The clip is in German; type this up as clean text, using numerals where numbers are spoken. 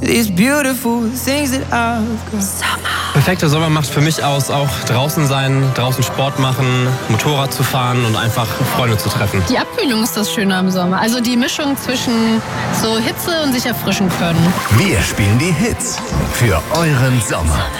these beautiful things that I've got. Perfekter Sommer macht für mich aus, auch draußen sein, draußen Sport machen, Motorrad zu fahren und einfach Freunde zu treffen. Die Abkühlung ist das Schöne am Sommer. Also die Mischung zwischen so Hitze und sich erfrischen können. Wir spielen die Hits für euren Sommer.